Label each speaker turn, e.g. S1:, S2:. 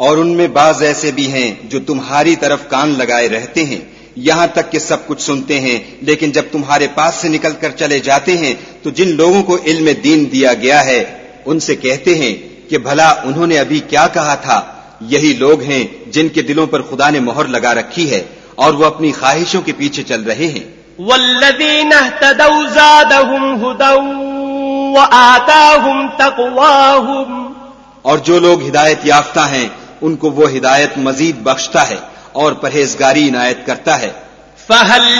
S1: और उनमें बाज ऐसे भी हैं जो तुम्हारी तरफ कान लगाए रहते हैं, यहाँ तक कि सब कुछ सुनते हैं, लेकिन जब तुम्हारे पास से निकलकर चले जाते हैं तो जिन लोगों को इल्म दीन दिया गया है उनसे कहते हैं कि भला उन्होंने अभी क्या कहा था। यही लोग हैं जिनके दिलों पर खुदा ने मोहर लगा रखी है और वो अपनी ख्वाहिशों के पीछे चल रहे हैं।
S2: वल्लज़ीना इह्तदौ ज़ादहुम हुदन व आताहुम तक़वाहुम,
S1: और जो लोग हिदायत याफ्ता हैं उनको वो हिदायत मजीद बख्शता है और परहेजगारी इनायत करता है।
S2: फहल